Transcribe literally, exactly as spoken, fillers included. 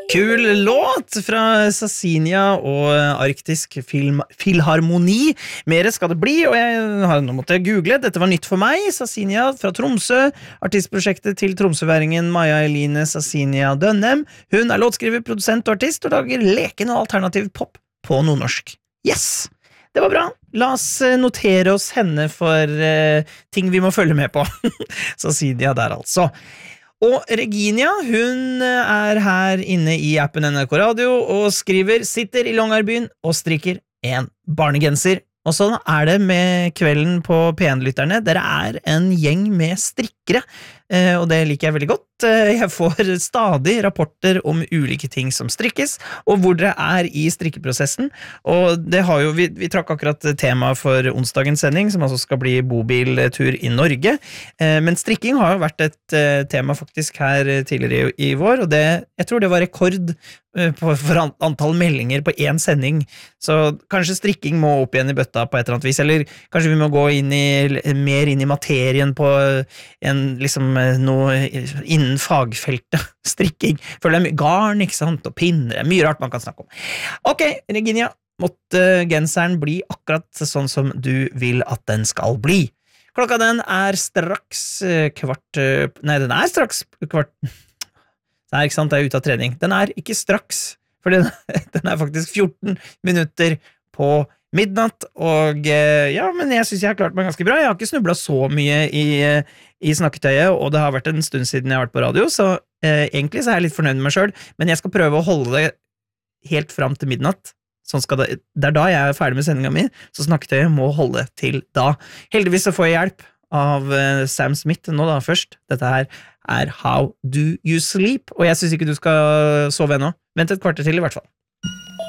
Kul låt fra Sassinia og Arktisk Film Filharmoni. Mere skal det bli, og jeg har nå måttet google. Dette var nytt for meg. Sassinia fra Tromsø, artistprosjektet til tromsøværingen Maja Eline Sassinia Dønnem. Hun er låtskriver, produsent og artist, og lager leken og alternativ pop på nordnorsk. Yes! Det var bra. La oss notere oss henne for uh, ting vi må følge med på. Sassinia der altså. Og Reginia, hun er her inne i appen N R K Radio og skriver, sitter i Longyearbyen og strikker en barnegenser. Og sånn er det med kvelden på P en-lytterne. Dere er en gjeng med strikkere, og det liker jeg veldig godt. Jeg får stadig rapporter om ulike ting som strikkes, og hvor dere er i strikkeprosessen. Og det har jo, vi, vi trakk akkurat tema for onsdagens sending, som altså skal bli bobiltur i Norge. Men strikking har jo vært et tema faktisk her tidligere i vår, og det, jeg tror det var rekord på, for antall meldinger på én sending. Så kanskje strikking må opp igjen i bøtta på et eller annet vis, eller kanskje vi må gå inn i, mer inn i materien på en, liksom, noe innen fagfeltet, strikking, føler jeg mye garn, ikke sant, og pinner, mye rart man kan snakke om. Ok, Reginia, måtte genseren bli akkurat sånn som du vil at den skal bli. Klokka den er straks kvart, nei, den er straks kvart, nei, ikke sant, det er ute av trening, den er ikke straks, for den, den er faktisk fjorten minutter på midnatt, og ja, men jeg synes jeg har klart meg ganske bra. Jeg har ikke snublet så mye i, i snakketøyet, og det har vært en stund siden jeg har vært på radio, så eh, egentlig så er jeg litt fornøyd med meg selv, men jeg skal prøve å holde det helt fram til midnatt. Sånn skal det, det er da jeg er ferdig med sendingen min, så snakketøyet må holde til da. Heldigvis så får jeg hjelp av uh, Sam Smith nå da først. Dette her er How Do You Sleep, og jeg synes ikke du skal sove ennå. Vent et kvarter til i hvert fall.